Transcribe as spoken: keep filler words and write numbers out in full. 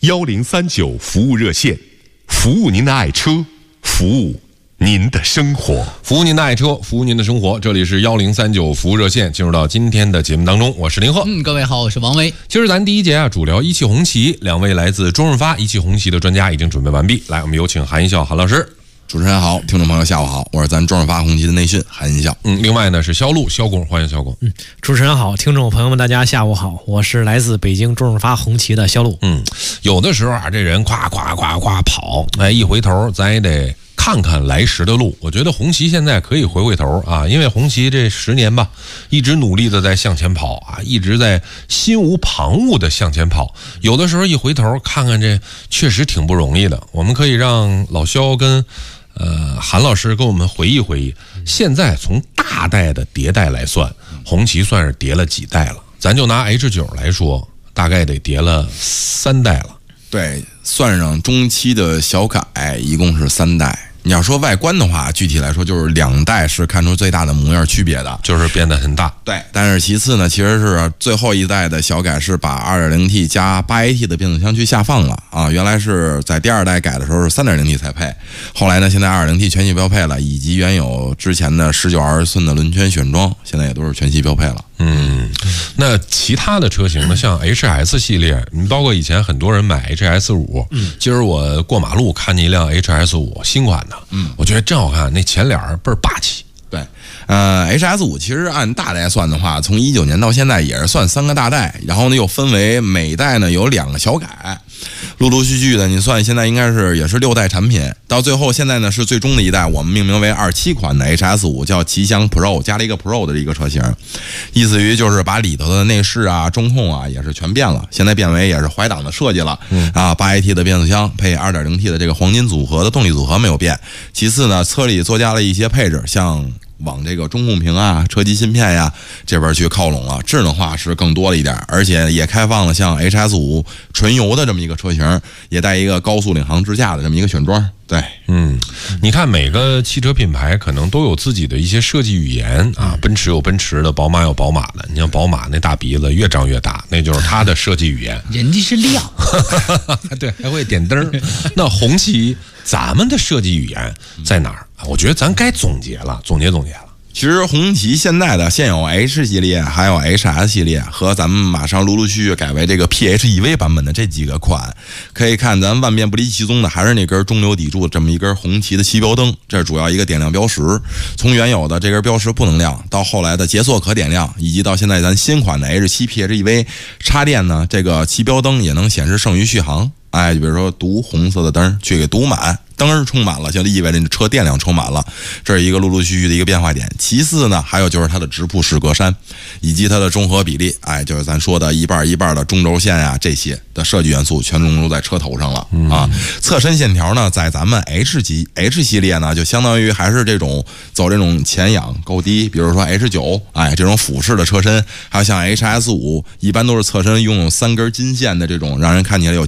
幺零三九服务热线，服务您的爱车，服务您的生活， 服务您的爱车，服务您的生活。这里是幺零三九服务热线，进入到今天的节目当中，我是林鹤。 嗯，各位好，我是王维。 今儿咱第一节啊，主聊一汽红旗，两位来自中润发一汽红旗的专家已经准备完毕。来，我们有请韩一笑韩老师。 主持人好，听众朋友下午好，我是咱中润发红旗的内训韩一笑。 嗯，另外呢是肖路肖工，欢迎肖工。 嗯，主持人好，听众朋友们大家下午好，我是来自北京中润发红旗的肖路。 嗯，有的时候啊，这人夸夸夸夸跑，哎，一回头咱也得看看来时的路。我觉得红旗现在可以回回头啊，因为红旗这十年吧，一直努力的在向前跑啊，一直在心无旁骛的向前跑。有的时候一回头看看，这确实挺不容易的。我们可以让老肖跟呃韩老师跟我们回忆回忆，现在从大代的迭代来算，红旗算是迭了几代了？咱就拿 H 九 来说，大概得迭了三代了。 对，算上中期的小改，一共是三代。你要说外观的话，具体来说就是两代是看出最大的模样区别的， 就是变得很大。 对，但是其次呢，其实是最后一代的小改是把 二点零 T 加 八 A T 的变速箱去下放了啊。原来是在第二代改的时候是 三点零 T 才配，后来呢，现在 二点零 T 全系标配了，以及原有之前的十九、二十寸的轮圈选装，现在也都是全系标配了。 嗯，那其他的车型呢？像 H S 系列，你包括以前很多人买 H S 五，嗯，今儿我过马路看见一辆 H S 五新款的，嗯，我觉得真好看，那前脸倍儿霸气。 对，呃 ，H S 五其实按大代算的话，从一九年到现在也是算三个大代，然后呢又分为每代呢有两个小改，陆陆续续的，你算现在应该是也是六代产品，到最后现在呢是最终的一代，我们命名为二七款的 H S 五，叫奇享 Pro， 加了一个 Pro 的一个车型，意思于就是把里头的内饰啊、中控啊也是全变了，现在变为也是怀档的设计了，嗯啊，八 A T 的变速箱配 二点零 T 的这个黄金组合的动力组合没有变，其次呢，车里多加了一些配置，像往这个中控屏啊、车机芯片呀这边去靠拢了，智能化是更多了一点，而且也开放了像 H S 五 纯油的这么一个车型，也带一个高速领航支架的这么一个选装。对， 嗯，你看每个汽车品牌可能都有自己的一些设计语言啊，奔驰有奔驰的，宝马有宝马的。你像宝马那大鼻子越长越大，那就是它的设计语言。 人家是亮， 对，还会点灯。那红旗咱们的设计语言在哪儿？我觉得咱该总结了，总结总结了。 其实红旗现在的现有 H 系列还有 H S 系列和咱们马上陆陆续续改为这个 P H E V 版本的这几个款，可以看咱万变不离其宗的还是那根中流砥柱的这么一根红旗的旗标灯，这是主要一个点亮标识。从原有的这根标识不能亮，到后来的解锁可点亮，以及到现在咱新款的 H 七 P H E V 插电呢，这个旗标灯也能显示剩余续航。哎，比如说读红色的灯去给读满，灯充满了，就意味着你车电量充满了，这是一个陆陆续续的一个变化点。其次呢，还有就是它的直瀑式格栅，以及它的中和比例，哎，就是咱说的一半一半的中轴线呀、啊，这些的设计元素全融入在车头上了、嗯、啊。侧身线条呢，在咱们 H 级 H 系列呢，就相当于还是这种走这种前仰高低，比如说 H 九，哎，这种俯视的车身，还有像 H S 五，一般都是侧身拥有三根金线的这种，让人看起来有